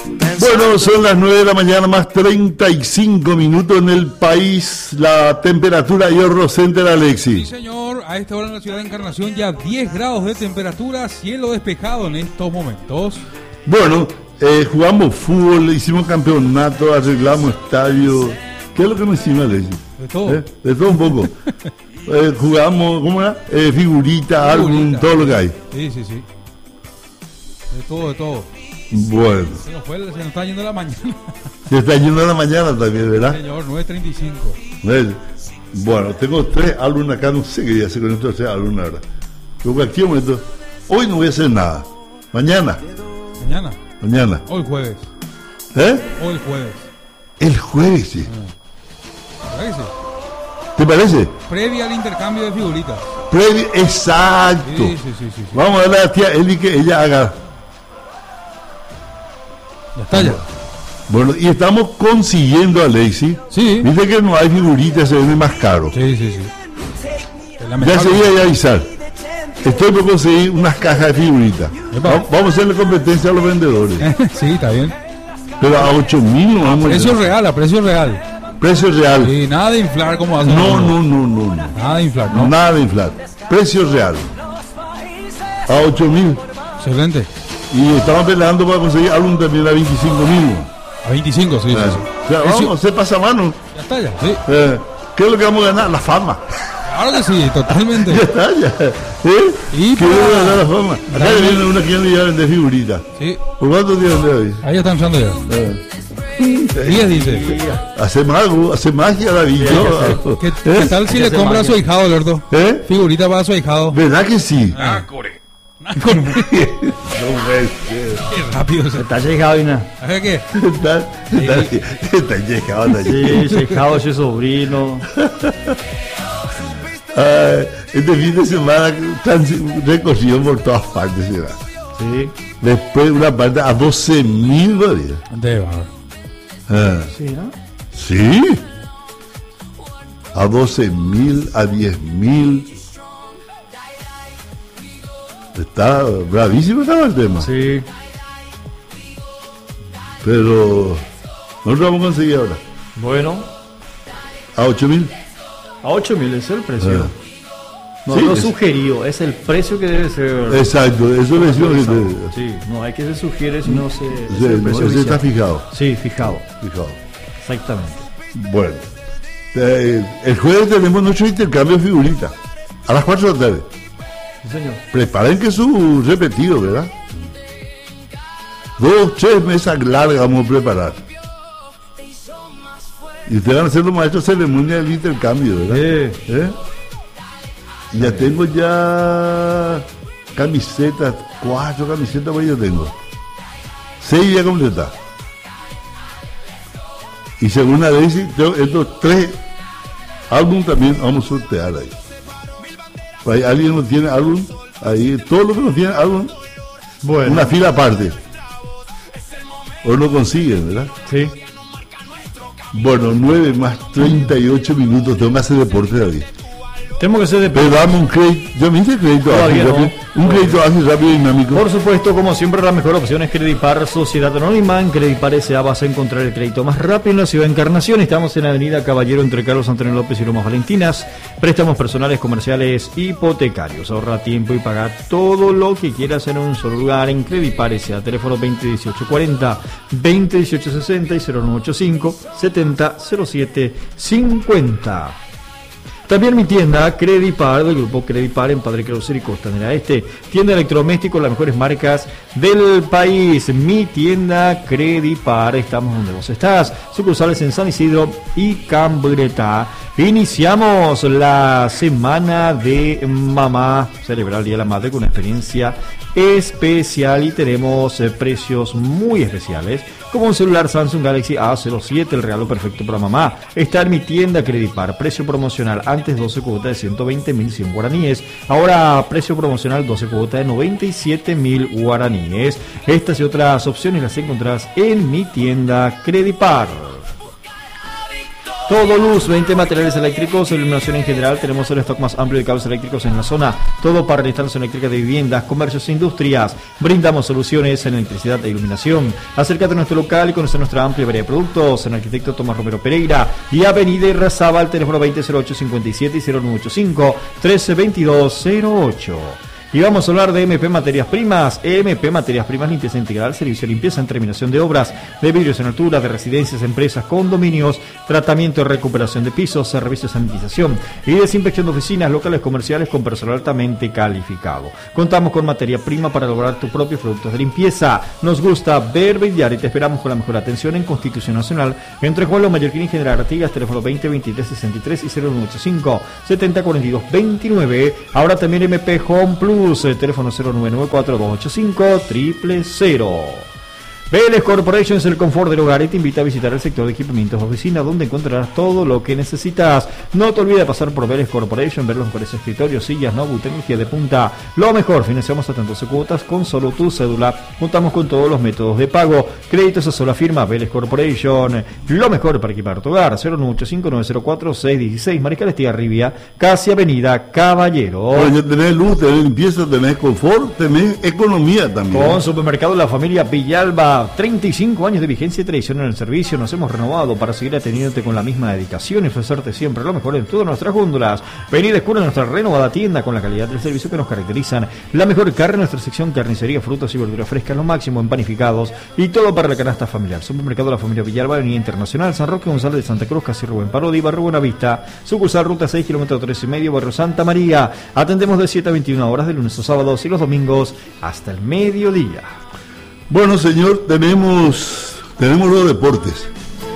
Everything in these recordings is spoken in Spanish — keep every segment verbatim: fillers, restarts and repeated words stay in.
Bueno, son las nueve de la mañana más treinta y cinco minutos en el país. La temperatura y Horro Center, Alexis. Sí, señor. A esta hora en la ciudad de Encarnación ya diez grados de temperatura, cielo despejado en estos momentos. Bueno, eh, jugamos fútbol, hicimos campeonato, arreglamos estadio. ¿Qué es lo que nos hicimos, Alexis? De todo. ¿Eh? De todo un poco. eh, jugamos, ¿cómo era? Eh, figurita, álbum, todo lo que hay. Sí, sí, sí. De todo, de todo. Bueno. Se nos, fue, se nos está yendo la mañana. Se está yendo la mañana también, ¿verdad? Señor, nueve treinta y cinco. Bueno, tengo tres álbumes acá, no sé qué voy a hacer con estos tres álbumes ahora. Pero en cualquier momento, hoy no voy a hacer nada. Mañana. Mañana. Mañana. Hoy jueves. ¿Eh? Hoy jueves. El jueves, sí. ¿Verdad que sí? ¿Te parece? Previa al intercambio de figuritas. Previa, exacto. Sí, sí, sí, sí, sí. Vamos a darle a la tía Eli que ella haga. Ya está ya. Bueno, y estamos consiguiendo, Alexis. Sí. Viste que no hay figuritas, se vende más caro. Sí, sí, sí. Ya se iba a avisar. Estoy por conseguir unas cajas de figuritas. Va, vamos a hacerle competencia a los vendedores. Sí, está bien. Pero a ocho mil no vamos a Precio real, a precio real. Precio real. Sí, nada de inflar como hace. No, no, no, no, no. Nada de inflar, no. Nada de inflar. Precio real. A ocho mil. Excelente. Y estamos peleando para conseguir álbum también a veinticinco mil. A veinticinco, sí, claro. sí, sí. O sea, vamos, se pasa mano. Ya está ya, sí. Eh, ¿Qué es lo que vamos a ganar? La fama. Claro que sí, totalmente. Ya está, ya. ¿Eh? Y ¿Qué para... vamos a ganar la fama? Acá le viene una que le iba a vender figuritas. Sí. ¿Por cuántos días de hoy? Ahí están usando ya. Eh. diez dice. Hace mago, hace magia la vida. ¿Qué, ¿Eh? ¿Qué tal si le compra a su ahijado, Lordo? ¿Eh? Figurita para su ahijado. ¿Verdad que sí? Ah, core. Qué rápido se está llegado y nada. ¿Sabes qué? Está, está, está llegado, está llegado. Sí, llegado su sobrino. Uh, este fin de semana recorrido por todas partes, ¿verdad? Sí. Después una parte a doce mil dólares. De uh. Sí, ¿no? Sí. A doce mil, a diez mil. Está bravísimo estaba el tema. Sí. Pero nosotros vamos a conseguir ahora. Bueno. A ocho mil. A ocho mil es el precio. Ah. No, sí, lo es... sugerido, es el precio que debe ser. Exacto, eso le decimos que te... Sí, no hay que se sugiere, sino se. Sí, el precio no, ese está fijado. Sí, fijado. Fijado. Exactamente. Bueno, eh, el jueves tenemos nuestro intercambio de figuritas. A las cuatro de la tarde. Sí, señor. Preparen que su repetido, ¿verdad? Dos, tres mesas largas vamos a preparar. Y ustedes van a ser los maestros de ceremonia del intercambio, ¿verdad? Sí. ¿Eh? Ya tengo ya camisetas, cuatro camisetas pues yo tengo. Seis ya completadas. Y según la ley, estos tres álbumes también vamos a sortear ahí. Ahí alguien no tiene álbum, ahí todo lo que no tiene álbum, bueno, una fila aparte. O no consiguen, ¿verdad? Sí. Bueno, nueve más treinta y ocho minutos, tengo que hacer deporte, David. Tenemos que hacer deporte. Pero dame un crédito, yo me hice crédito ágil, no. rápido, un crédito ágil, rápido y dinámico. Por supuesto, como siempre, la mejor opción es Credipar Sociedad Anónima. En Credipar S A vas a encontrar el crédito más rápido en la ciudad de Encarnación. Estamos en la avenida Caballero entre Carlos Antonio López y Lomas Valentinas. Préstamos personales, comerciales, hipotecarios. Ahorra tiempo y paga todo lo que quieras en un solo lugar en Credipar S A. Teléfono veinte dieciocho cuarenta, veinte dieciocho sesenta y cero nueve ocho cinco, setenta cero siete cincuenta. También mi tienda Credipar, del grupo Credipar en Padre Creuser y Costanera Este. Tienda de electrodomésticos, las mejores marcas del país. Mi tienda Credipar, estamos donde vos estás. Sucursales en San Isidro y Cambreta. Iniciamos la semana de mamá, celebrar el Día de la Madre con una experiencia especial y tenemos eh, precios muy especiales, como un celular Samsung Galaxy A cero siete, el regalo perfecto para mamá. Está en mi tienda Credipar, precio promocional antes doce cuotas de ciento veinte mil cien guaraníes, ahora precio promocional doce cuotas de noventa y siete mil guaraníes. Estas y otras opciones las encontrás en mi tienda Credipar. Todo Luz, veinte materiales eléctricos, iluminación en general. Tenemos el stock más amplio de cables eléctricos en la zona. Todo para la instalación eléctrica de viviendas, comercios e industrias. Brindamos soluciones en electricidad e iluminación. Acércate a nuestro local y conoce nuestra amplia variedad de productos. En Arquitecto Tomás Romero Pereira y Avenida Irrazábal, teléfono veinte cero ocho cincuenta y siete y cero nueve ocho cinco trece veintidós cero ocho. Y vamos a hablar de M P Materias Primas. M P Materias Primas, limpieza integral, servicio de limpieza en terminación de obras, de vidrios en altura, de residencias, empresas, condominios, tratamiento y recuperación de pisos, servicios de sanitización y desinfección de oficinas, locales comerciales con personal altamente calificado. Contamos con materia prima para lograr tus propios productos de limpieza. Nos gusta ver brillar y te esperamos con la mejor atención en Constitución Nacional, entre Juan Loma, Mallorquín y General Artigas, teléfono veinte veintitrés sesenta y tres y cero nueve ocho cinco setenta cuarenta y dos veintinueve. Ahora también M P Home Plus. Teléfono cero nueve nueve cuatro dos ocho cinco cero cero cero. Vélez Corporation es el confort del hogar y te invita a visitar el sector de equipamientos de oficina, donde encontrarás todo lo que necesitas. No te olvides de pasar por Vélez Corporation, ver los mejores escritorios, sillas, notebook, tecnología de punta. Lo mejor, financiamos a tantos cuotas con solo tu cédula. Contamos con todos los métodos de pago. Créditos a sola firma, Vélez Corporation. Lo mejor para equipar tu hogar. cero nueve ocho cinco nueve cero cuatro seis uno seis, Mariscal Estigarribia, casi Avenida Caballero. Oye, tenés luz, tenés limpieza, tenés confort, tenés economía también. Con Supermercado La Familia Villalba. treinta y cinco años de vigencia y tradición en el servicio. Nos hemos renovado para seguir atendiéndote con la misma dedicación y ofrecerte siempre lo mejor en todas nuestras góndolas. Vení y descubre nuestra renovada tienda con la calidad del servicio que nos caracterizan. La mejor carne en nuestra sección carnicería, frutas y verduras frescas, lo máximo en panificados y todo para la canasta familiar. Supermercado La Familia Villalba, Avenida Internacional, San Roque González de Santa Cruz, casi Rubén Parodi, Barrio Buenavista. Sucursal Ruta seis, kilómetro tres y medio, Barrio Santa María. Atendemos de siete a veintiuna horas de lunes a sábados y los domingos hasta el mediodía. Bueno, señor, tenemos, tenemos los deportes.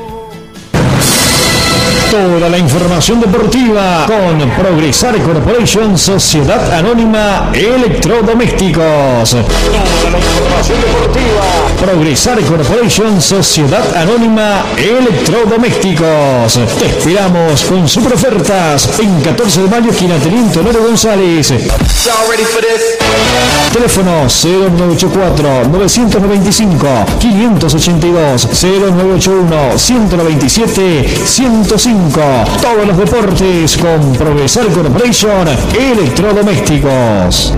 Toda la información deportiva con Progresar Corporation, Sociedad Anónima Electrodomésticos. Toda la información deportiva. Progresar Corporation, Sociedad Anónima Electrodomésticos. Te esperamos con super ofertas en catorce de mayo, esquina Teniente Honor González. Teléfono cero nueve ocho cuatro nueve nueve cinco cinco ocho dos, cero nueve ocho uno uno nueve siete ciento cinco. Todos los deportes con Progresar Corporation Electrodomésticos.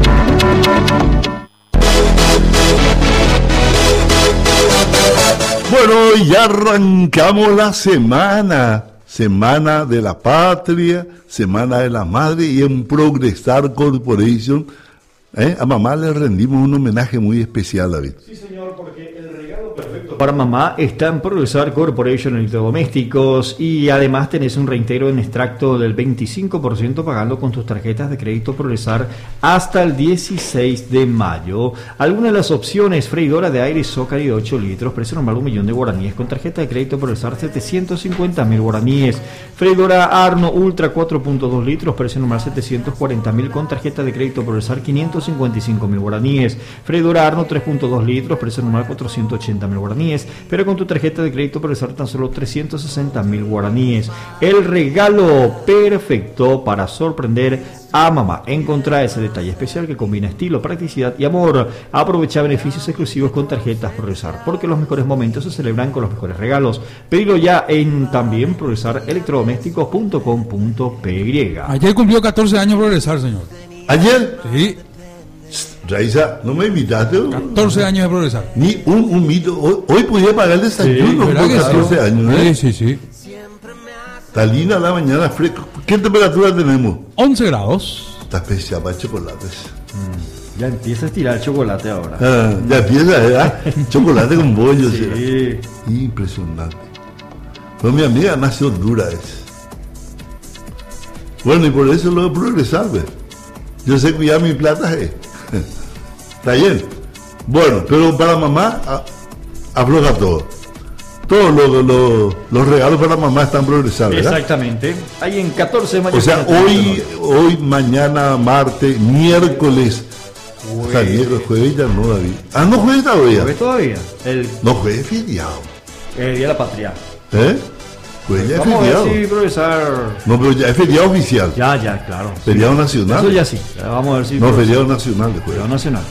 Bueno, ya arrancamos la semana. Semana de la Patria, Semana de la Madre, y en Progresar Corporation ¿eh? a mamá le rendimos un homenaje muy especial, David. Sí, señor, porque el regalo perfecto para mamá está en Progresar Corporation Electrodomésticos, y además tenés un reintegro en extracto del veinticinco por ciento pagando con tus tarjetas de crédito Progresar hasta el dieciséis de mayo. Algunas de las opciones: freidora de aire Zócali de ocho litros, precio normal un millón de guaraníes, con tarjeta de crédito Progresar setecientos cincuenta mil guaraníes. Freidora Arno Ultra cuatro punto dos litros, precio normal setecientos cuarenta mil, con tarjeta de crédito Progresar quinientos cincuenta y cinco mil guaraníes. Freidora Arno tres punto dos litros, precio normal cuatrocientos ochenta mil guaraníes, pero con tu tarjeta de crédito Progresar tan solo trescientos sesenta mil guaraníes. El regalo perfecto para sorprender a mamá. Encontrá ese detalle especial que combina estilo, practicidad y amor. Aprovecha beneficios exclusivos con tarjetas Progresar, porque los mejores momentos se celebran con los mejores regalos. Pedilo ya en también progresar electrodomésticos punto com punto p y. Ayer cumplió catorce años Progresar, señor. ¿Ayer? Sí. Raiza, ¿no me invitaste? catorce años de Progresar. Ni un, un mito. Hoy, hoy podía pagar el desayuno Sí, por catorce sí? años, ¿eh? Sí, sí, sí. Está linda la mañana, fresco. ¿Qué temperatura tenemos? once grados. Está especial para chocolates. Ya empieza a estirar el chocolate ahora. Ah, ya empieza, ¿verdad? Chocolate con bollo. Sí. ¿Será? Impresionante. Pues mi amiga nació dura es. Bueno, y por eso lo de Progresar, ¿ves? Yo sé cuidar mi plata, ¿eh? Está bien. Bueno, pero para mamá a, afloja todo. Todos los, los, los regalos para mamá están Progresar, ¿verdad? Exactamente. Ahí en catorce de mayo. O sea, hoy, hoy, mañana, martes, miércoles. O sea, miércoles, jueves ya no, David. Ah, no jueves todavía. ¿Ves todavía? El, No jueves feriado. el Día de la Patria. ¿Eh? Jueves ya es Vamos a feriado. ver si Progresar. No, pero ya es feriado oficial. Ya, ya, claro. Feriado nacional. Eso ya sí. Ya vamos a ver si. No, Progresar- feriado nacional de Feriado jueves. nacional.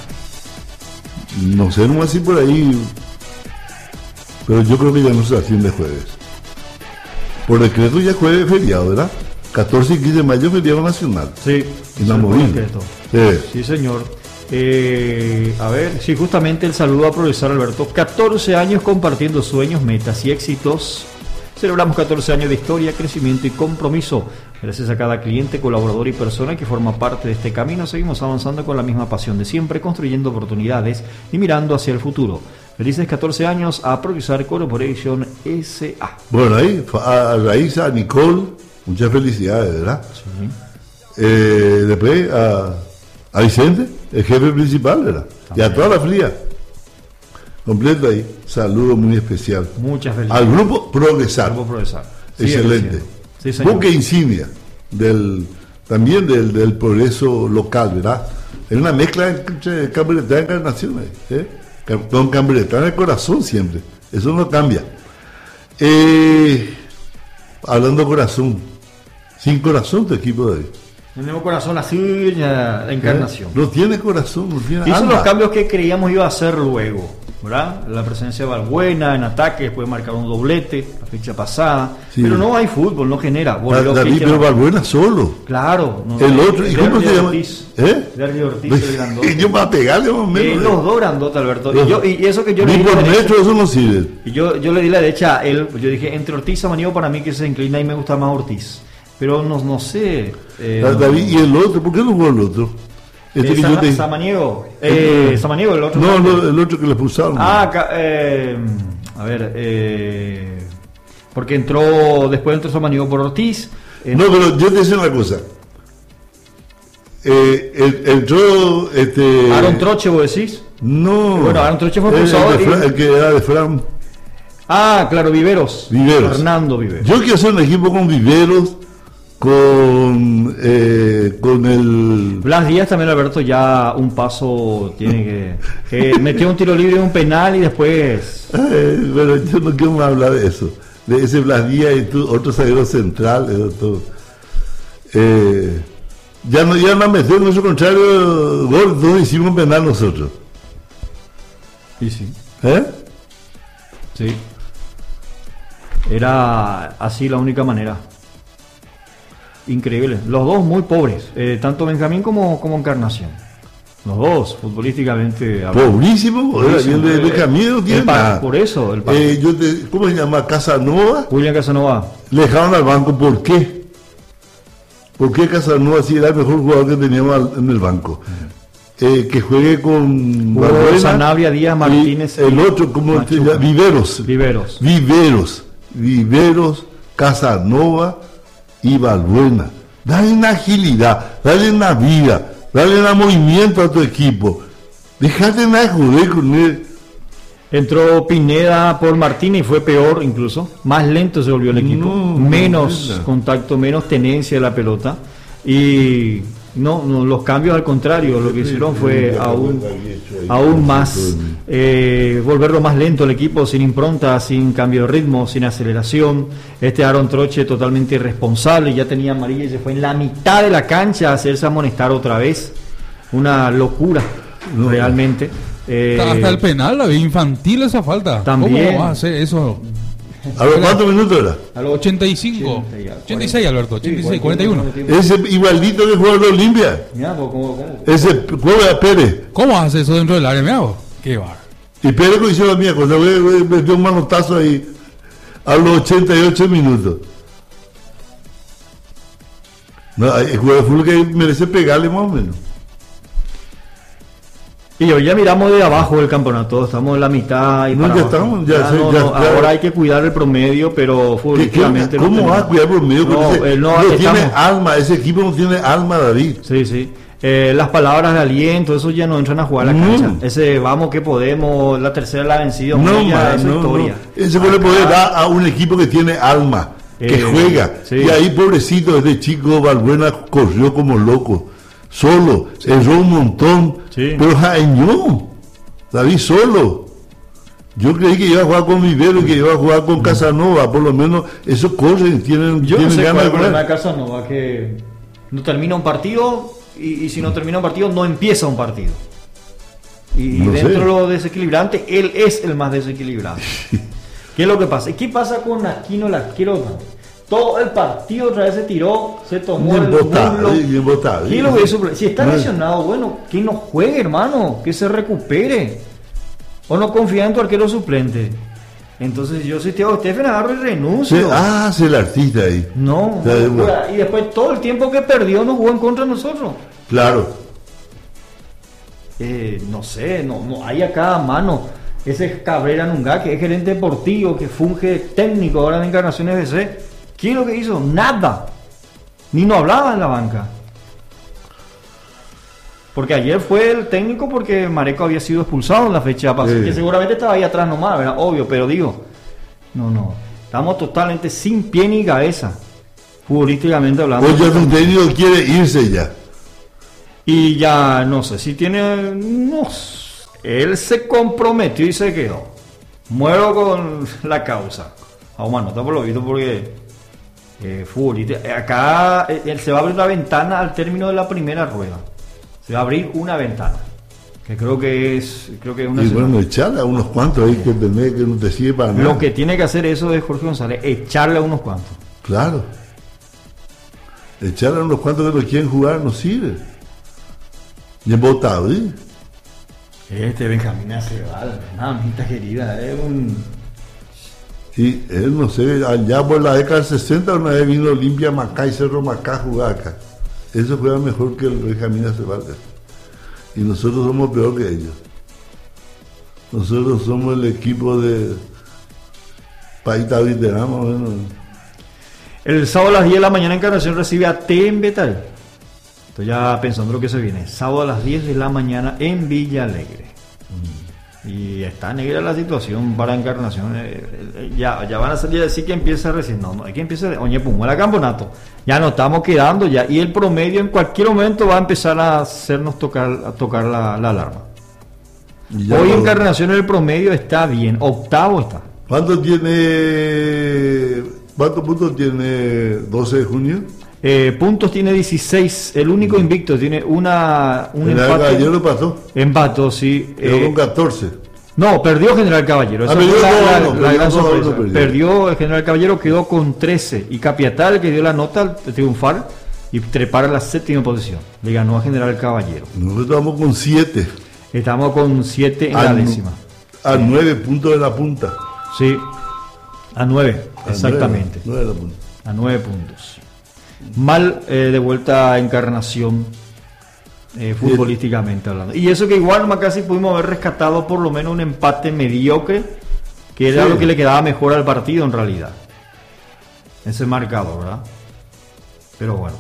No sé, no así por ahí. Pero yo creo que ya no se atiende jueves. por decreto ya jueves feriado, ¿verdad? catorce y quince de mayo feriado nacional. Sí, inamovible. Sí. sí, señor. Eh, a ver, sí, justamente el saludo a profesor Alberto. catorce años compartiendo sueños, metas y éxitos. Celebramos catorce años de historia, crecimiento y compromiso. Gracias a cada cliente, colaborador y persona que forma parte de este camino, seguimos avanzando con la misma pasión de siempre, construyendo oportunidades y mirando hacia el futuro. Felices catorce años a Progresar Corporation S A. Bueno, ahí, a Raíza, a Nicole, muchas felicidades, ¿verdad? Sí. Eh, después a, a Vicente, el jefe principal, ¿verdad? También. Y a toda la fría. Completo ahí. Saludo muy especial. Muchas felicidades. Al grupo Progresar. Grupo Progresar. Excelente. Sí, buque insignia del, también del, del progreso local, ¿verdad? Es una mezcla entre Cambretana y Encarnación, ¿eh? Con Cambretana en el corazón siempre. Eso no cambia. Eh, hablando de corazón, sin corazón tu equipo de ahí. Tenemos corazón así, la Encarnación. ¿Eh? No tiene corazón, no tiene Hizo alma. los cambios que creíamos iba a hacer luego, ¿verdad? La presencia de Valbuena en ataque, después marcar un doblete, la fecha pasada. Sí. Pero no hay fútbol, no genera. David, David pero Valbuena solo. Claro. No, el no, otro, ¿y cómo se llama? Ortiz, ¿Eh? Derby Ortiz, el grandote. Y yo para pegarle más o menos. Eh, los dos grandotes, Alberto. Los, y, yo, y eso que yo le ni di por la metro derecha, eso no sirve. Y yo, yo le di la derecha a él, yo dije, entre Ortiz y Samaniego para mí que se inclina y me gusta más Ortiz. Pero no, no sé. Eh, David, ¿y el otro? ¿Por qué no jugó el otro? Este eh, que Sama, yo te... Samaniego. Eh, Samaniego, el otro. No, no, el otro que le expulsaron. Ah, ca, eh, a ver, eh, porque entró, después entró Samaniego por Ortiz. Entró... No, pero yo te decía una cosa. Eh, el, entró este. Aaron Troche, ¿vos decís? No. Bueno, Aaron Troche fue expulsado. El, el, el que era de Fran. Ah, claro, Viveros. Viveros. Fernando Viveros. Yo quiero hacer un equipo con Viveros. Con eh, con el Blas Díaz también, Alberto, ya un paso tiene que, que metió un tiro libre y un penal y después eh, bueno, yo no quiero más hablar de eso, de ese Blas Díaz y tú, otro zaguero central, eso todo. Eh, ya no ya no metió en nuestro contrario gol, no hicimos un penal nosotros. Y sí. ¿Eh? Sí. Era así la única manera. Increíble, los dos muy pobres, eh, tanto Benjamín como, como Encarnación. Los dos, futbolísticamente. Pobrísimo, pobrísimo. El de Benjamín no tiene nada. Por eso, el eh, yo te, ¿cómo se llama? Casanova. William Casanova. Le dejaron al banco, ¿por qué? ¿Por qué Casanova si era el mejor jugador que teníamos en el banco? Eh, que juegue con Valbuena, Sanabria, Díaz, Martínez. El otro, ¿cómo se llama? Viveros. Viveros. Viveros. Viveros, Casanova y Valbuena. Dale una agilidad, dale una vida, dale un movimiento a tu equipo. Dejate de joder con él. Entró Pineda por Martínez y fue peor incluso. Más lento se volvió el equipo. No, menos no, contacto, menos tenencia de la pelota. Y no, no, los cambios al contrario, lo que hicieron fue aún, aún más eh, volverlo más lento el equipo, sin impronta, sin cambio de ritmo, sin aceleración. Este Aaron Troche totalmente irresponsable, ya tenía amarilla y se fue en la mitad de la cancha a hacerse amonestar otra vez. Una locura, no, realmente. Eh, hasta el penal, la vi infantil esa falta. También. ¿Cómo va a hacer eso? ¿A los cuántos minutos era? A los ochenta y cinco. ochenta y seis, Alberto. ochenta y seis, cuarenta y uno. Ese igualito que juega de Olimpia. Mira, ¿cómo, cómo? Ese juega Pérez. ¿Cómo hace eso dentro del área? Mira, qué bar. Y Pérez lo hizo la mía, cuando metió un manotazo ahí a los ochenta y ocho minutos. No, el jugador de fútbol que merece pegarle más o menos. Y hoy ya miramos de abajo del campeonato, estamos en la mitad y no, para ya estamos, ya, ya, sé, no, ya, no, ya ahora hay que cuidar el promedio, pero futbolísticamente ¿cómo no va a cuidar el promedio? No, ese, no, no estamos, tiene alma, ese equipo no tiene alma, David. Sí, sí. Eh, las palabras de aliento, eso ya no entran a jugar a la cancha. No. Ese vamos que podemos, la tercera la vencida, no, ya, man, esa no, historia. No. Ese puede poder dar a un equipo que tiene alma, que eh, juega. Sí. Y ahí, pobrecito, este chico Valbuena corrió como loco, solo, sí. Erró un montón, sí. Pero jaeñó. David solo. Yo creí que iba a jugar con Vivero y que iba a jugar con Casanova. Por lo menos esos corren, tienen, Yo tienen no sé ganas de jugar. Casanova que no termina un partido y, y si no termina un partido no empieza un partido. Y, no y dentro sé. de lo desequilibrante, él es el más desequilibrado. ¿Qué es lo que pasa? ¿Qué pasa con Aquino Lasquero? todo el partido otra vez se tiró, se tomó Bien el botado, muslo. eh, bien botado. ¿Quién lo ve eso? Si está No. lesionado, bueno, que no juegue, hermano, que se recupere. O no confía en tu arquero suplente. Entonces yo soy Thiago Stephen, agarro y renuncio. Sí, ah, es el artista ahí. No, O sea, no, bueno, y después todo el tiempo que perdió no jugó en contra de nosotros. claro. Eh, no sé, no, no hay acá a mano. Ese es Cabrera Nunga, que es gerente deportivo, que funge técnico ahora en Encarnación F C. ¿Quién es lo que hizo? Nada. Ni no hablaba en la banca. Porque ayer fue el técnico porque Mareco había sido expulsado en la fecha pasada. Sí. Que seguramente estaba ahí atrás nomás, ¿verdad? Obvio, pero digo, no, no. Estamos totalmente sin pie ni cabeza, futbolísticamente hablando. Hoy ya un técnico quiere irse ya. Y ya no sé si tiene. No, él se comprometió y se quedó. Muero con la causa. Vamos a notar por lo visto porque eh, futbolista. Acá eh, él se va a abrir una ventana al término de la primera rueda. Se va a abrir una ventana. Que creo que es. Creo que es una Y bueno, echarle a unos cuantos ahí que tenés que no te sirve para nada. Lo que tiene que hacer eso es Jorge González, echarle a unos cuantos. Claro. Echarle a unos cuantos que no quieren jugar no sirve. Y es votado, ¿eh? Este Benjamín Aceval, mamita querida, es un. Y él, no sé, allá por la década del sesenta una vez vino Olimpia Macá y Cerro Macá a jugar acá. Eso juega mejor que el Benjamín Aceval. Y nosotros somos peor que ellos. Nosotros somos el equipo de Paita Veterano, bueno. El sábado a las diez de la mañana Encarnación recibe a T en Betal. Estoy ya pensando lo que se viene. Sábado a las diez de la mañana en Villa Alegre. Mm. Y está negra la situación para Encarnación. Eh, eh, ya, ya van a salir a decir que empieza recién. No, no, hay que empezar. Oye, pum, el campeonato. Ya nos estamos quedando ya. Y el promedio en cualquier momento va a empezar a hacernos tocar, a tocar la, la alarma. Hoy no, Encarnación el promedio está bien. Octavo está. ¿Cuánto tiene? ¿Cuántos puntos tiene doce de junio? Eh, puntos tiene dieciséis, el único invicto, tiene una un El empate. ayer lo pasó. Empató, sí. Quedó eh, con catorce. no, perdió General Caballero. Esa Ah, fue perdió la, dos, la- no, la perdió gran dos, sorpresa. no perdió. Perdió el General Caballero, quedó con trece. Y Capiatal, que dio la nota al triunfar y trepar a la séptima posición. Le ganó a General Caballero. Nosotros estamos con siete. Estamos con siete en la Al- décima. A nueve puntos de la punta. Sí, a nueve, A exactamente. nueve, nueve de la punta. A nueve puntos. Mal eh, de vuelta a Encarnación, eh, futbolísticamente hablando. Y eso que igual nomás casi pudimos haber rescatado por lo menos un empate mediocre, que era Sí. lo que le quedaba mejor al partido en realidad. Ese marcador, ¿verdad? Pero bueno.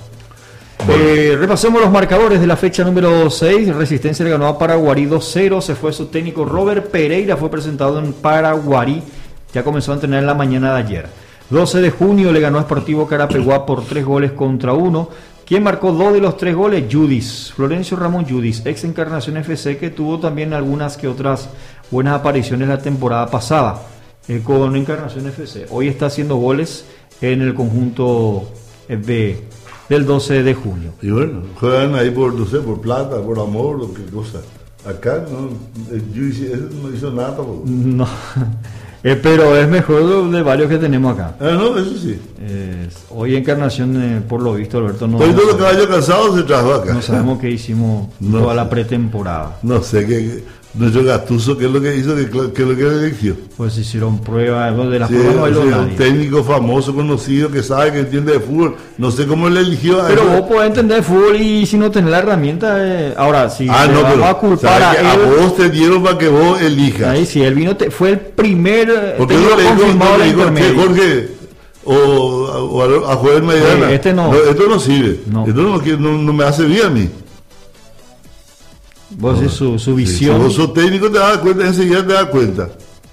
Eh, repasemos los marcadores de la fecha número seis. Resistencia le ganó a Paraguarí dos cero. Se fue su técnico Robert Pereira, fue presentado en Paraguarí. Ya comenzó a entrenar en la mañana de ayer. doce de junio le ganó a Sportivo Carapeguá por tres goles contra uno. ¿Quién marcó dos de los tres goles? Judis, Florencio Ramón Judis, ex Encarnación F C, que tuvo también algunas que otras buenas apariciones la temporada pasada eh, con Encarnación F C. Hoy está haciendo goles en el conjunto de, del doce de junio. Y bueno, juegan ahí por, no sé, por plata, por amor, o qué cosa. Acá no, el Juicy ese no hizo nada tampoco. No, eh, pero es mejor de varios que tenemos acá. Ah, no, eso sí. Eh, hoy Encarnación, eh, por lo visto, Alberto, no, Hoy no, todos los sabe- caballos cansados se trajo acá. no sabemos qué hicimos No toda sé. la pretemporada. No sé qué, nuestro Gattuso, qué es lo que hizo, qué, qué es lo que eligió. Pues hicieron pruebas, bueno, de las Sí, pruebas no sí, bailó un nadie. técnico famoso, conocido, que sabe, que entiende de fútbol. No sé cómo le eligió a Pero él. vos podés entender fútbol y si no tenés la herramienta, eh, ahora si Ah, le no, vamos pero a culpar sabe a que a él, vos te dieron para que vos elijas. ahí sí, él vino, te- fue el primer eh, ¿Por qué técnico no le dijo, confirmado no de le la dijo que intermedia. Jorge o, o a, a Joel Maidana? Sí, este no. Esto no sirve. No. Esto no, que- no, no me hace bien a mí. Vos sí, su, su Sí, visión. si vos sos técnico te das cuenta, enseguida te das cuenta.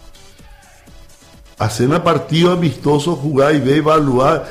Hacer un partido amistoso, jugar y ver, evaluar,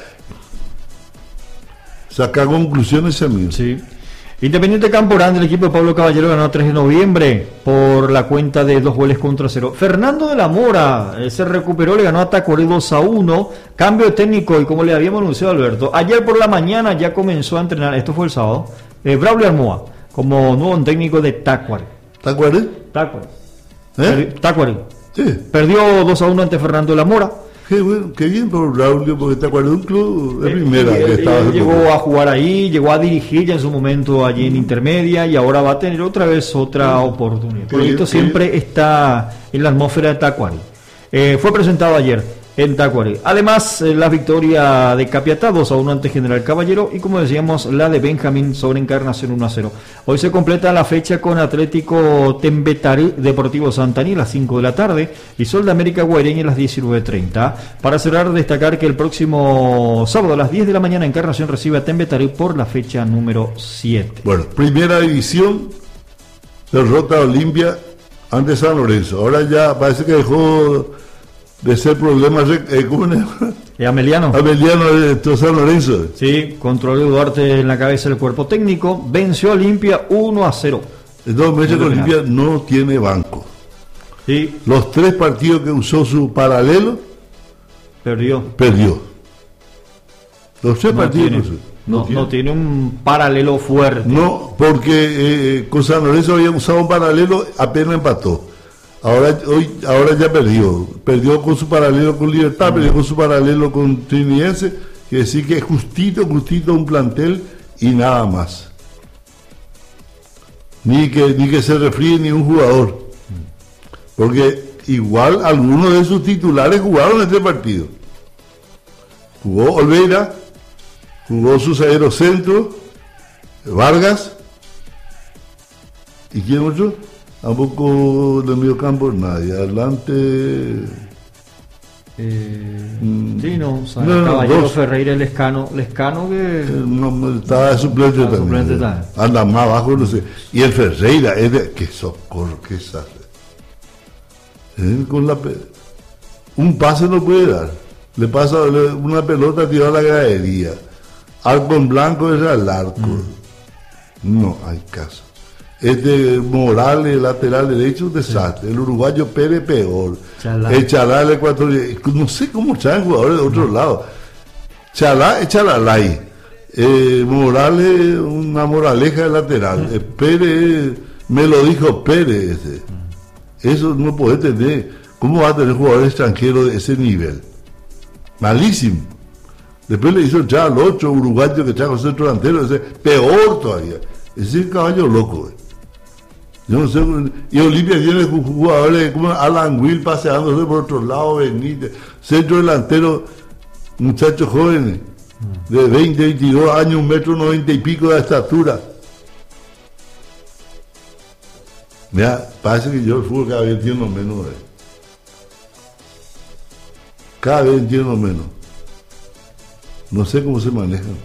sacar conclusiones, amigo. Sí. Independiente Campo Grande, el equipo de Pablo Caballero ganó tres de noviembre por la cuenta de dos goles contra cero. Fernando de la Mora eh, se recuperó, le ganó a Tacuarí dos a uno. Cambio de técnico y como le habíamos anunciado a Alberto, ayer por la mañana ya comenzó a entrenar, esto fue el sábado, eh, Braulio Armoa como nuevo técnico de Tacuarí. ¿Te acuerdas? Tacuarí. ¿Eh? Tacuarí. Sí. Perdió dos a uno ante Fernando de la Mora. Qué bueno, qué bien por Braulio, porque te acuerdas de un club de Eh, primera. él, que estaba él llegó a jugar ahí, llegó a dirigir ya en su momento allí en Intermedia y ahora va a tener otra vez otra oportunidad. Por esto siempre está en la atmósfera de Tacuary. Eh, fue presentado ayer en Tacuary. Además, eh, la victoria de Capiatá dos a uno ante General Caballero y, como decíamos, la de Benjamín sobre Encarnación uno a cero. Hoy se completa la fecha con Atlético Tembetarí Deportivo Santaní a las cinco de la tarde y Sol de América Guaireña a las diecinueve treinta. Para cerrar, destacar que el próximo sábado a las diez de la mañana Encarnación recibe a Tembetarí por la fecha número siete. Bueno, primera división, derrota a Olimpia ante San Lorenzo. Ahora ya parece que dejó de ser problema eh, ¿cómo le llama? ¿Y Ameliano? Ameliano de San Lorenzo. Sí, controló Duarte en la cabeza del cuerpo técnico, venció a Olimpia uno a cero. Entonces, que Olimpia no tiene banco. Sí. Los tres partidos que usó su paralelo, perdió. Perdió. Los tres no partidos tiene, que usó. No, no, tiene. no tiene un paralelo fuerte. No, porque eh, con San Lorenzo había usado un paralelo, apenas empató. Ahora hoy ahora ya perdió. Perdió con su paralelo con Libertad, mm. perdió con su paralelo con Trinidense. Quiere decir que es justito, justito un plantel y nada más. Ni que, ni que se refríe ni un jugador. Porque igual algunos de sus titulares jugaron este partido. Jugó Olveira, jugó su zaguero centro, Vargas, ¿y quién otro? Tampoco del medio campo nadie. Adelante. Eh, mm, sí, no, o sea, no, no, Caballero, dos. Ferreira, Lescano, Lescano que Eh, no, estaba de suplente Estaba también. suplente también. Anda más abajo, no sé. Y el Ferreira, es de, qué socorro, qué sale. Eh, con la pe- un pase no puede dar. Le pasa le- una pelota tirada a la gradería. Arco en blanco es al arco. Mm. No hay caso. Este Morales, lateral derecho, un desastre. Sí. El uruguayo Pérez, peor. Chalá. El Chalá, el ecuatoriano. No sé cómo traen jugadores de otro no. lado. Chalá es Chalalay. Eh, Morales, una moraleja de lateral. Mm. Eh, Pérez, me lo dijo Pérez. Ese. Mm. Eso no puede tener. ¿Cómo va a tener jugadores extranjeros de ese nivel? Malísimo. Después le hizo ya al otro uruguayo que trajo centro delantero, ese peor todavía. Ese es caballo loco. Eh. Yo no sé. Y Olimpia tiene jugadores como Alan Will paseándose por otro lado, Benítez, centro delantero, muchachos jóvenes de veinte, veintidós años, un metro noventa y pico de estatura. Mira, parece que yo el fútbol cada vez entiendo menos. Eh. Cada vez entiendo menos. No sé cómo se manejan.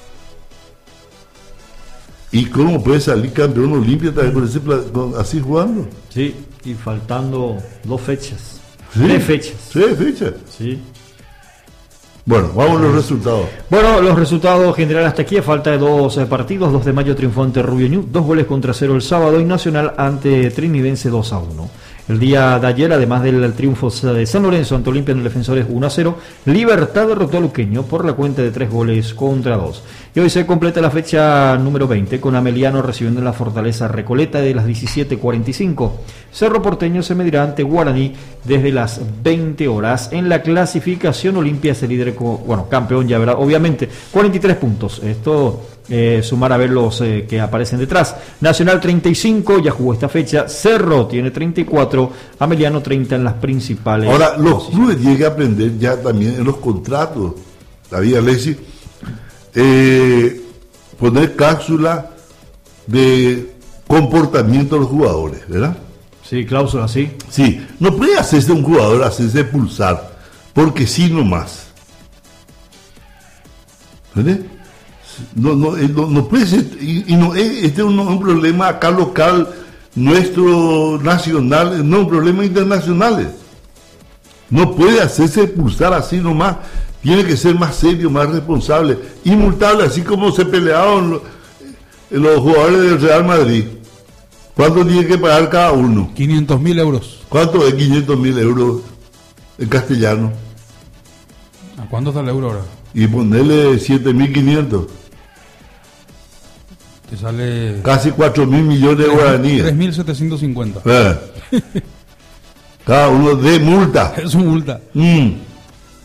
¿Y cómo puede salir campeón Olimpia también con ese con, así jugando? Sí, y faltando dos fechas. ¿Sí? Tres fechas. Tres fechas. Sí. Bueno, vamos a los resultados. Bueno, los resultados generales hasta aquí, a falta de dos eh, partidos. dos de mayo triunfó ante Rubio Ñu, dos goles contra cero el sábado, y Nacional ante Trinidense dos a uno. El día de ayer, además del triunfo de San Lorenzo ante Olimpia en el Defensores uno a cero, Libertad derrotó a Luqueño por la cuenta de tres goles contra dos. Y hoy se completa la fecha número veinte con Ameliano recibiendo en la Fortaleza Recoleta de las diecisiete cuarenta y cinco. Cerro Porteño se medirá ante Guaraní desde las veinte horas. En la clasificación, Olimpia es el líder, bueno, campeón ya, ¿verdad? Obviamente, cuarenta y tres puntos. Esto eh, sumar a ver los eh, que aparecen detrás. Nacional treinta y cinco, ya jugó esta fecha. Cerro tiene treinta y cuatro, Ameliano treinta en las principales. Ahora, los clubes tienen que aprender ya también en los contratos, David Alessi, eh, poner cápsula de comportamiento de los jugadores, ¿verdad? Sí, cláusula, sí. Sí, no puede hacerse un jugador, hacerse pulsar, porque sí nomás. ¿Verdad? No, no, no, no puede ser, y, y no, este es un, un problema acá local, nuestro nacional, no, un problema internacional. No puede hacerse pulsar así nomás, tiene que ser más serio, más responsable, inmultable, así como se pelearon los, los jugadores del Real Madrid. ¿Cuánto tiene que pagar cada uno? quinientos mil euros. ¿Cuánto es quinientos mil euros en castellano? ¿A cuánto está el euro ahora? Y ponerle siete mil quinientos. Te sale... Casi cuatro mil millones de guaraníes. tres mil setecientos cincuenta. Eh. Cada uno de multa. Es una multa. Mm.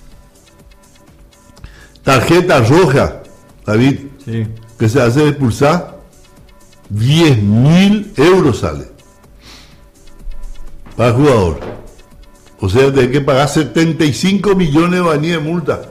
tarjeta roja, David, Sí. que se hace expulsar, diez mil euros sale para el jugador. O sea, tiene que pagar setenta y cinco millones de guaraníes de multa.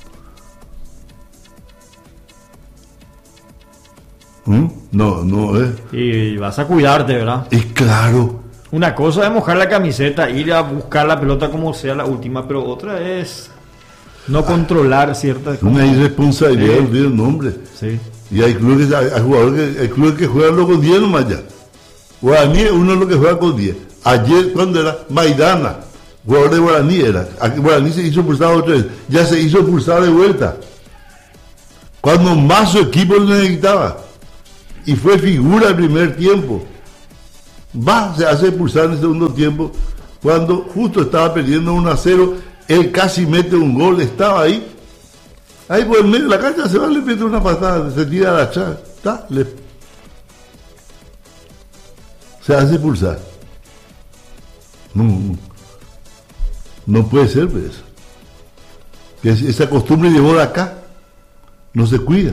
¿Mm? No, no es. Y vas a cuidarte, ¿verdad? Es claro. Una cosa es mojar la camiseta, ir a buscar la pelota como sea la última, pero otra es no controlar ciertas Una irresponsabilidad, Sí. olvida el nombre. Sí. Y hay clubes, hay, hay jugadores que, hay clubes que juegan luego con diez nomás ya. Guaraní es uno de los que juega con diez. Ayer, cuando era Maidana, jugador de Guaraní era. Aquí Guaraní se hizo expulsado otra vez. Ya se hizo expulsado de vuelta. Cuando más su equipo lo necesitaba. Y fue figura el primer tiempo. Va, se hace expulsar en el segundo tiempo. Cuando justo estaba perdiendo uno a cero, él casi mete un gol, estaba ahí. Ahí por el medio de la cancha se va, le mete una patada, se tira a la chava, está, le... se hace expulsar. No, no, no puede ser, pues. Que esa costumbre llegó de acá, no se cuida.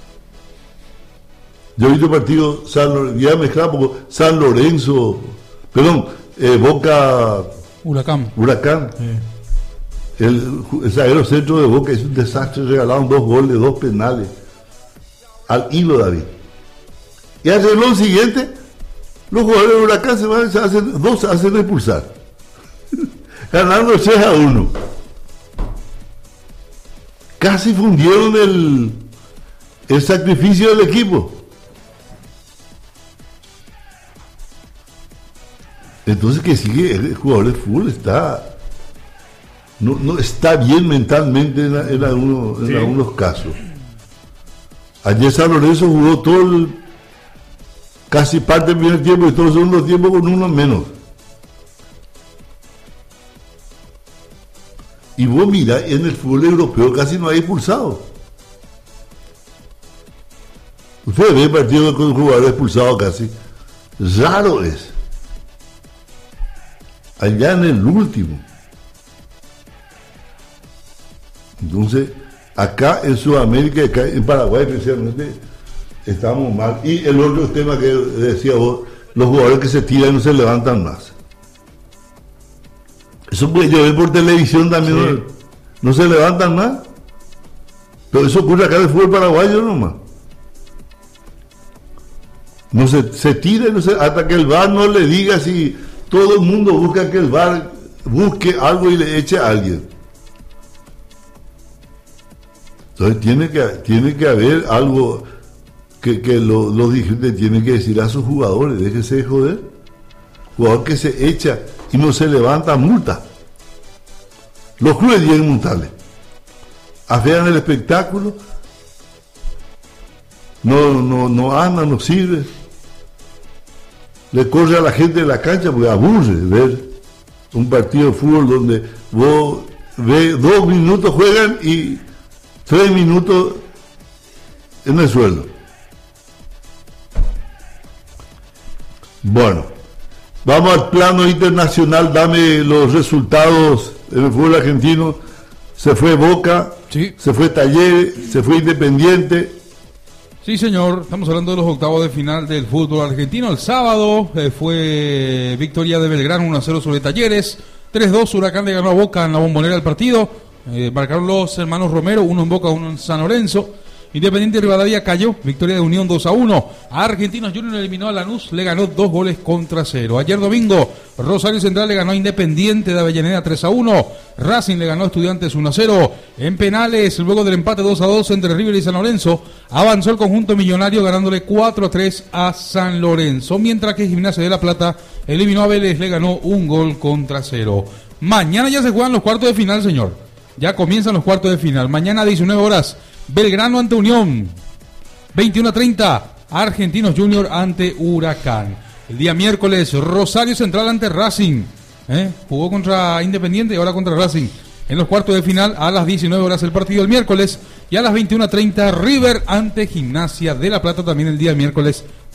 Yo he visto partidos, San Lorenzo, ya mezclado poco, San Lorenzo, perdón, eh, Boca Huracán. Huracán. Sí. El, el zaguero centro de Boca es un desastre, regalaron dos goles, dos penales. Al hilo, David. Y al renglón siguiente, los jugadores de Huracán se van, se hacen, dos se hacen expulsar. Ganando seis a uno. Casi fundieron el, el sacrificio del equipo. Entonces que sigue, el jugador de fútbol está no, no está bien mentalmente en, en, algunos, en Sí. algunos casos. Ayer San Lorenzo jugó todo el, casi parte del primer tiempo y todo el segundo tiempo con uno menos. Y vos mirá, en el fútbol europeo casi no hay expulsados. Usted ve partidos con jugadores expulsados casi. Raro es. Allá en el último. Entonces, acá en Sudamérica, acá en Paraguay especialmente, estamos mal. Y el otro tema que decía vos, los jugadores que se tiran no se levantan más. Eso puede yo ver por televisión también, Sí. no, no se levantan más. Pero eso ocurre acá en el fútbol paraguayo nomás. No se, se tira no se, hasta que el V A R no le diga si todo el mundo busca que el V A R busque algo y le eche a alguien. Entonces tiene que, tiene que haber algo que, que lo- los dirigentes tienen que decir a sus jugadores, déjense de joder. Jugador que se echa y no se levanta, multa. Los clubes tienen que multarle. Afean el espectáculo, no, no, no anda, no sirve. Le corre a la gente de la cancha porque aburre ver un partido de fútbol donde vos ves dos minutos juegan y tres minutos en el suelo. Bueno, vamos al plano internacional, dame los resultados en el fútbol argentino. Se fue Boca, Sí. se fue Talleres, se fue Independiente. Sí, señor. Estamos hablando de los octavos de final del fútbol argentino. El sábado eh, fue victoria de Belgrano uno a cero sobre Talleres. tres dos, Huracán le ganó a Boca en la Bombonera del partido. Eh, marcaron los hermanos Romero, uno en Boca, uno en San Lorenzo. Independiente de Rivadavia cayó, victoria de Unión dos a uno. A Argentinos Juniors eliminó a Lanús, le ganó dos goles contra cero. Ayer domingo, Rosario Central le ganó a Independiente de Avellaneda tres a uno. Racing le ganó a Estudiantes uno a cero. En penales, luego del empate dos a dos entre River y San Lorenzo, avanzó el conjunto millonario ganándole cuatro a tres a San Lorenzo. Mientras que Gimnasia de La Plata eliminó a Vélez, le ganó un gol contra cero. Mañana ya se juegan los cuartos de final, señor. Ya comienzan los cuartos de final. Mañana a diecinueve horas. Belgrano ante Unión, veintiuno a treinta, Argentinos Junior ante Huracán. El día miércoles, Rosario Central ante Racing, ¿eh? Jugó contra Independiente y ahora contra Racing. En los cuartos de final, a las diecinueve horas el partido el miércoles, y a las veintiuno a treinta, River ante Gimnasia de La Plata, también el día miércoles,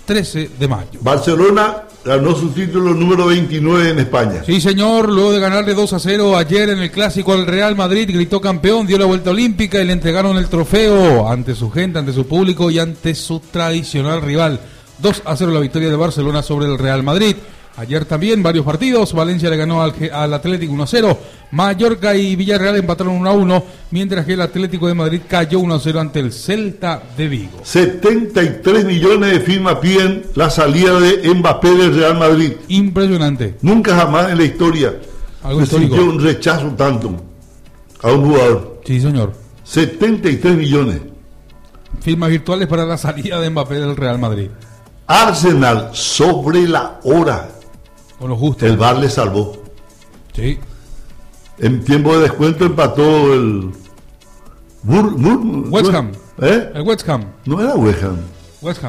trece de mayo. Barcelona ganó su título número veintinueve en España. Sí, señor, luego de ganarle dos a cero ayer en el Clásico al Real Madrid, gritó campeón, dio la vuelta olímpica y le entregaron el trofeo ante su gente, ante su público y ante su tradicional rival. dos a cero la victoria de Barcelona sobre el Real Madrid. Ayer también varios partidos, Valencia le ganó al, al Atlético uno a cero, Mallorca y Villarreal empataron uno a uno, mientras que el Atlético de Madrid cayó uno a cero ante el Celta de Vigo. setenta y tres millones de firmas piden la salida de Mbappé del Real Madrid. Impresionante. Nunca jamás en la historia Algo se histórico. sintió un rechazo tanto a un jugador. Sí, señor. setenta y tres millones. Firmas virtuales para la salida de Mbappé del Real Madrid. Arsenal sobre la hora. Con lo justo. El V A R le salvó. Sí. En tiempo de descuento empató el Bur, Bur, West Ham. ¿Eh? El West Ham. No era West Ham. West Ham.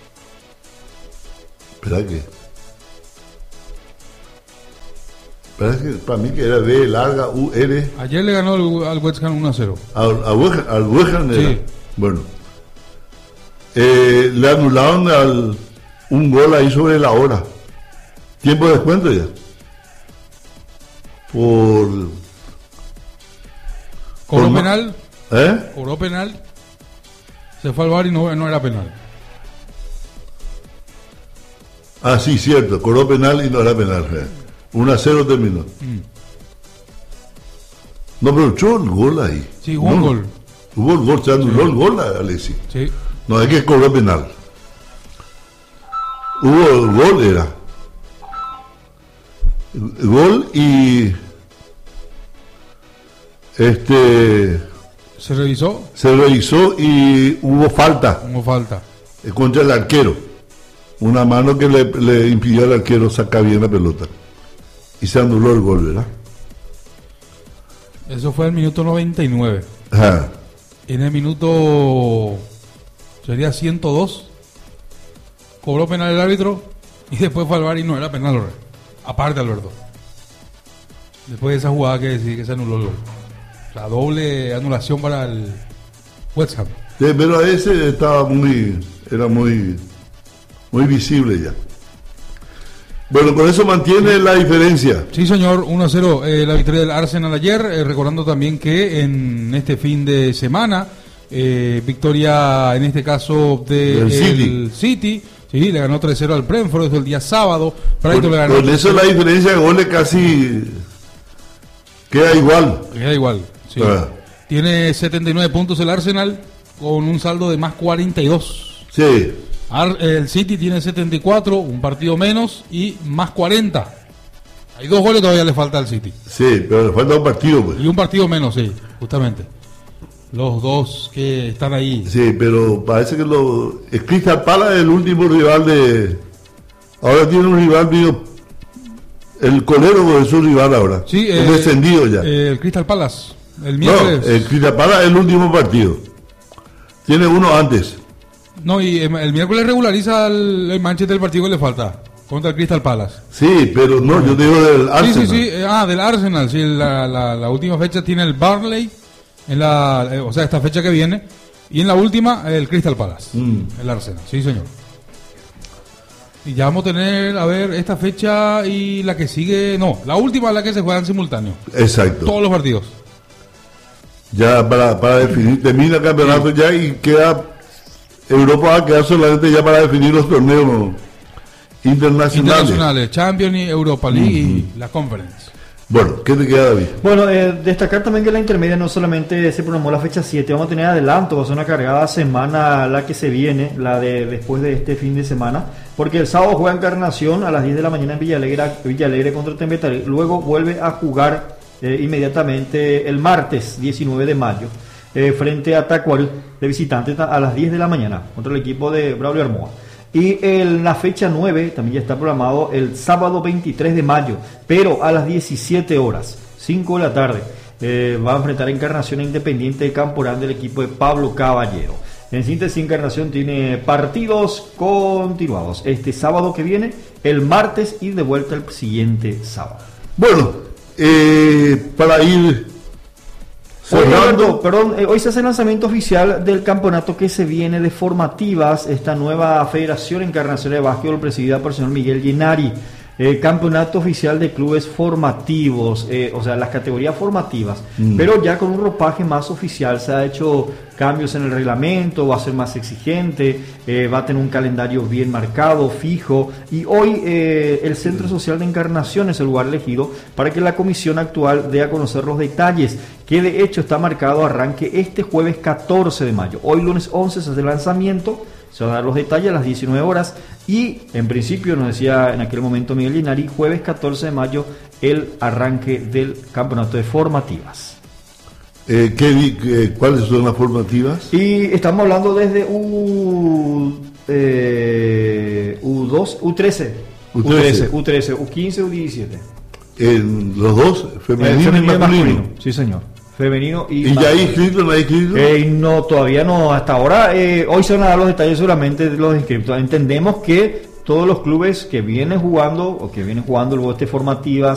Espera que. Espera que para mí que era B larga U R. Ayer le ganó al, al West Ham uno a cero. Al, al West, al West Ham era. Sí. Bueno. Eh, le anularon al, un gol ahí sobre la hora. Tiempo de descuento ya. Por. Cobró por ma- penal. ¿Eh? Cobró penal. Se fue al V A R y no, no era penal. Ah, sí, cierto. Cobró penal y no era penal. eh. uno a cero terminó. Mm. No, pero echó el gol ahí. Sí, hubo un No, gol. Hubo el gol, se anuló el gol a Alexis. Sí. No, es que cobró penal. Hubo el gol, era. Gol y. Este. Se revisó. Se revisó y hubo falta Como falta. eh, contra el arquero. Una mano que le, le impidió al arquero sacar bien la pelota. Y se anuló el gol, ¿verdad? Eso fue el minuto noventa y nueve. Ajá. En el minuto. Sería ciento dos. Cobró penal el árbitro. Y después fue al V A R y no era penal. Aparte, Alberto. Después de esa jugada que decía que se anuló el gol. O sea, doble anulación para el West Ham. Sí, pero ese estaba muy. Era muy. Muy visible ya. Bueno, con eso mantiene la diferencia. Sí, señor, uno a cero eh, la victoria del Arsenal ayer, eh, recordando también que en este fin de semana, eh, victoria en este caso de Del el City. City, sí, le ganó tres cero al Brentford, eso el día sábado, Brighton Con, le ganó con eso la diferencia de goles casi queda igual. queda igual, sí. Ah. Tiene setenta y nueve puntos el Arsenal, con un saldo de más cuarenta y dos. Sí, Ar- el City tiene setenta y cuatro, un partido menos y más cuarenta. Hay dos goles todavía le falta al City. sí, pero le falta un partido, pues. Y un partido menos, sí, justamente. Los dos que están ahí. Sí, pero parece que lo. el Crystal Palace es el último rival de. Ahora tiene un rival mío. El colero es su rival ahora. Sí, es eh, descendido ya. eh, el Crystal Palace. El no, miércoles. el Crystal Palace es el último partido. Tiene uno antes. No, y eh, el miércoles regulariza el, el Manchester el partido que le falta. Contra el Crystal Palace. Sí, pero no, yo digo del Sí, Arsenal. sí, sí. eh, ah, del Arsenal. Sí, la, la, la última fecha tiene el Burnley. En la, eh, o sea, esta fecha que viene. Y en la última, el Crystal Palace. Mm. El Arsenal. Sí, señor. Y ya vamos a tener, a ver, esta fecha y la que sigue. No, la última es la que se juegan simultáneo. Exacto. Todos los partidos. Ya para, para definir, termina el campeonato ya y queda. Europa va a quedar solamente ya para definir los torneos internacionales. Internacionales, Champions y Europa League y la Conference. Bueno, ¿qué te queda, David? Bueno, eh, destacar también que la intermedia no solamente se programó la fecha siete, vamos a tener adelanto, va a ser una cargada semana la que se viene, la de después de este fin de semana, porque el sábado juega Encarnación a las diez de la mañana en Villalegre, Villalegre contra Tembetaré, luego vuelve a jugar eh, inmediatamente el martes diecinueve de mayo eh, frente a Tacuary de visitante a las diez de la mañana contra el equipo de Braulio Armoa. Y en la fecha nueve también ya está programado el sábado veintitrés de mayo, pero a las diecisiete horas, cinco de la tarde, eh, va a enfrentar a Encarnación Independiente de Camporán del equipo de Pablo Caballero. En síntesis, Encarnación tiene partidos continuados este sábado que viene, el martes y de vuelta el siguiente sábado. Bueno, eh, para ir Hoy, Alberto, perdón, eh, hoy se hace el lanzamiento oficial del campeonato que se viene de formativas, esta nueva Federación Internacional de Básquetbol presidida por el señor Miguel Llenari. Eh, campeonato oficial de clubes formativos, eh, o sea, las categorías formativas, mm. pero ya con un ropaje más oficial. Se ha hecho cambios en el reglamento, va a ser más exigente, eh, va a tener un calendario bien marcado, fijo, y hoy eh, el Centro Social de Encarnación es el lugar elegido para que la comisión actual dé a conocer los detalles, que de hecho está marcado arranque este jueves catorce de mayo. Hoy lunes once se hace el lanzamiento. Se van a dar los detalles a las diecinueve horas y en principio nos decía en aquel momento Miguel Llenari, jueves catorce de mayo el arranque del campeonato de formativas. Eh, ¿qué, eh, ¿Cuáles son las formativas? Y estamos hablando desde U, eh, U dos, U trece, U trece, U trece, U quince, U diecisiete. En los dos, femenino, eh, femenino y masculino. masculino. Sí, señor. Femenino y, ¿Y ya hay inscritos? ¿No hay inscritos? Eh, no, todavía no, hasta ahora. Eh, hoy se van a dar los detalles solamente de los inscritos. Entendemos que todos los clubes que vienen jugando o que vienen jugando luego este formativas